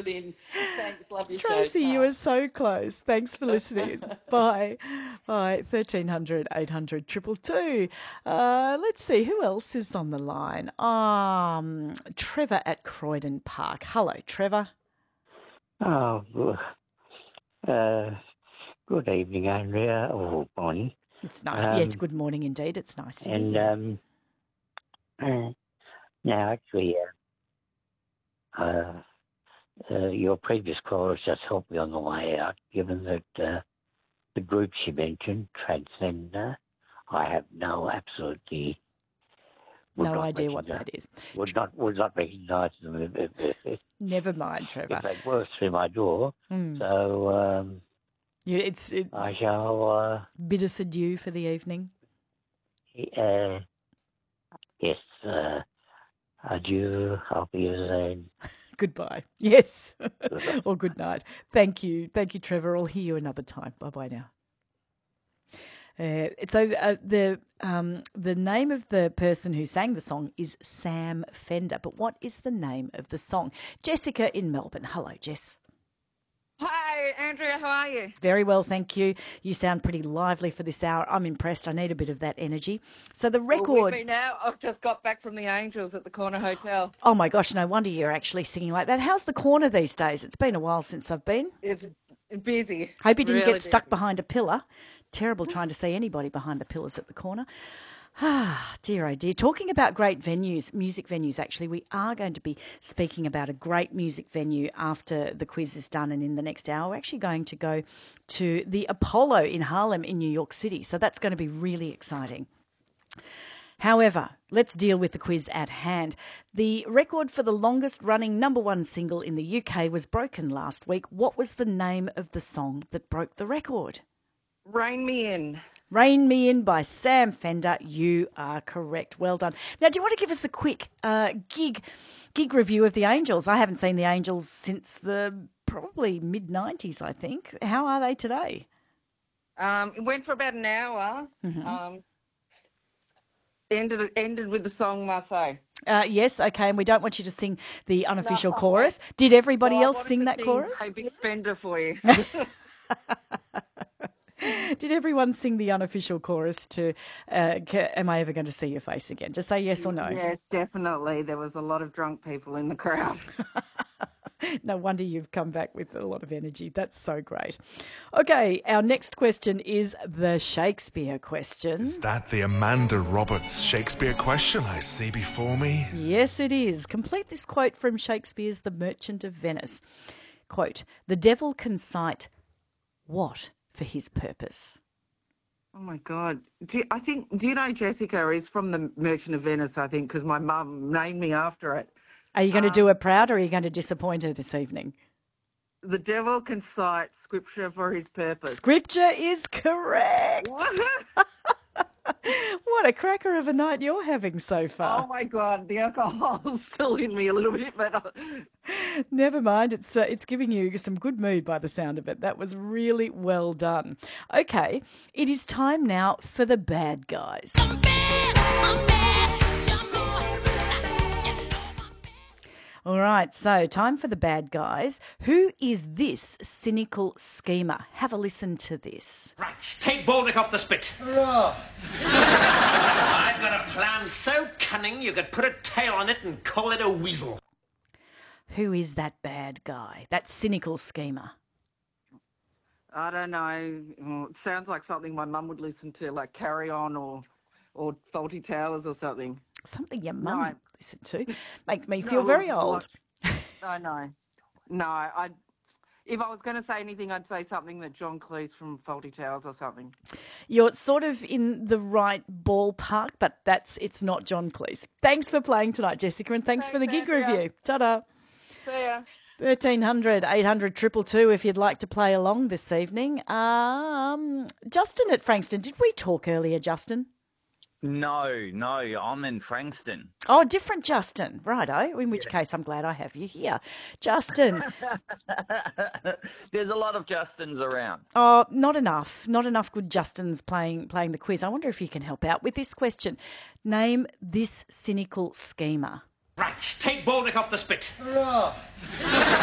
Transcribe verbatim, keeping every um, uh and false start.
in. Thanks, love your Tracy, show. you were so close. Thanks for listening. Bye. Bye. thirteen hundred, eight hundred, two two two. Uh, let's see, who else is on the line? Um, Trevor at Croydon Park. Hello, Trevor. Oh, uh, good evening, Andrea, or morning. It's nice. Um, yes, good morning indeed. It's nice to and be here. um, uh, now, actually, uh, uh, uh, your previous callers just helped me on the way out, given that uh, the group she mentioned, Transcender, I have no absolutely would No not idea what recognise- that is. Would not would not recognise them if, if, if, if Never mind, Trevor. they were through my door. Mm. So um, You, it's it, I shall. Uh, bid us adieu for the evening. Uh, yes, uh, adieu, auf Wiedersehen. Goodbye. Yes. Or good night. Thank you. Thank you, Trevor. I'll hear you another time. Bye-bye now. Uh, so uh, the um, the name of the person who sang the song is Sam Fender. But what is the name of the song? Jessica in Melbourne. Hello, Jess. Hi, Andrea. How are you? Very well, thank you. You sound pretty lively for this hour. I'm impressed. I need a bit of that energy. So the record... Well, with me now. I've just got back from the Angels at the Corner Hotel. Oh, my gosh, no wonder you're actually singing like that. How's the corner these days? It's been a while since I've been. It's busy. Hope you didn't Really get stuck busy. behind a pillar. Terrible trying to see anybody behind the pillars at the corner. Ah, dear, oh dear. Talking about great venues, music venues, actually, we are going to be speaking about a great music venue after the quiz is done and in the next hour. We're actually going to go to the Apollo in Harlem in New York City. So that's going to be really exciting. However, let's deal with the quiz at hand. The record for the longest running number one single in the U K was broken last week. What was the name of the song that broke the record? Rain me in. Rain Me In by Sam Fender. You are correct. Well done. Now, do you want to give us a quick uh, gig gig review of the Angels? I haven't seen the Angels since the probably mid nineties, I think. How are they today? Um, it went for about an hour. Mm-hmm. Um, ended ended with the song Marseille. Uh, yes, okay, and we don't want you to sing the unofficial No. chorus. Did everybody Well, I else wanted sing to that sing chorus? A big spender for you. Did everyone sing the unofficial chorus to uh, ca- Am I Ever Going to See Your Face Again? Just say yes or no. Yes, definitely. There was a lot of drunk people in the crowd. No wonder you've come back with a lot of energy. That's so great. Okay, our next question is the Shakespeare question. Is that the Amanda Roberts Shakespeare question I see before me? Yes, it is. Complete this quote from Shakespeare's The Merchant of Venice. Quote, "The devil can cite what for his purpose?" Oh, my God. Do you, I think, do you know Jessica is from the Merchant of Venice, I think, because my mum named me after it. Are you going to do her proud or are you going to disappoint her this evening? The devil can cite scripture for his purpose. Scripture is correct. What? What a cracker of a night you're having so Oh, far. my God. The alcohol's still in me a little bit, but... uh, Never mind, it's uh, it's giving you some good mood by the sound of it. That was really well done. Okay, it is time now for the bad guys. All right, so time for the bad guys. Who is this cynical schemer? Have a listen to this. Right, take Baldock off the spit. Hurrah! I've got a plan so cunning you could put a tail on it and call it a weasel. Who is that bad guy, that cynical schemer? I don't know. Well, it sounds like something my mum would listen to, like Carry On or or Faulty Towers or something. Something your mum No. listened to. Make me feel No, very well, old. I know. No, I. If I was going to say anything, I'd say something that John Cleese from Faulty Towers or something. You're sort of in the right ballpark, but that's it's not John Cleese. Thanks for playing tonight, Jessica, and thanks, for the Thanks, gig Andrea. review. Ta-da. See ya. thirteen hundred, eight hundred, two two two if you'd like to play along this evening. Um, Justin at Frankston. Did we talk earlier, Justin? No, no, I'm in Frankston. Oh, different Justin. Righto. In which case, I'm glad I have you here. Justin. There's a lot of Justins around. Oh, not enough. Not enough good Justins playing playing the quiz. I wonder if you can help out with this question. Name this cynical schemer. Right, take Baldock off the spit. Hurrah!